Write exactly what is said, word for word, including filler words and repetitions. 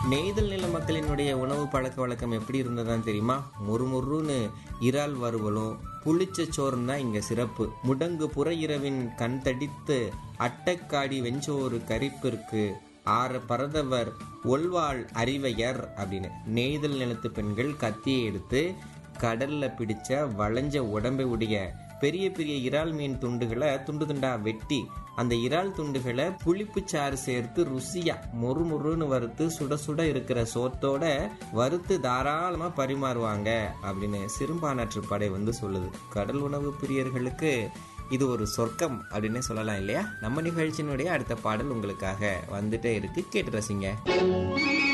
நெய்தல் நில மக்களினுடைய உணவு பழக்க வழக்கம் எப்படி இருந்ததான் தெரியுமா? முறுமுறுன்னு இறால் வறுவலும் புளிச்ச சோறும் தான் இங்க சிறப்பு. முடங்கு புற இரவின் கண் தடித்து அட்டக்காடி வெஞ்சோறு கரிப்பிற்கு ஆற பரதவர் ஒல்வாள் அறிவையர் அப்படின்னு. நெய்தல் நிலத்து பெண்கள் கத்தியை எடுத்து கடல்ல பிடிச்ச வளைஞ்ச உடம்பை உடைய பெரிய பெரிய இறால் மீன் துண்டுகளை துண்டு துண்டா வெட்டி அந்த இறால் துண்டுகளை புளிப்பு சாறு சேர்த்து ருசியா மொறு மொறுன்னு வறுத்து சுட சுட இருக்கிற சோத்தோட வறுத்து தாராளமா பரிமாறுவாங்க அப்படின்னு சிறுபானாற்று படை வந்து சொல்லுது. கடல் உணவு பிரியர்களுக்கு இது ஒரு சொர்க்கம் அப்படின்னு சொல்லலாம் இல்லையா? நம்ம நிகழ்ச்சியினுடைய அடுத்த பாடல் உங்களுக்காக வந்துட்டே இருக்கு, கேட்டு ரசிங்க.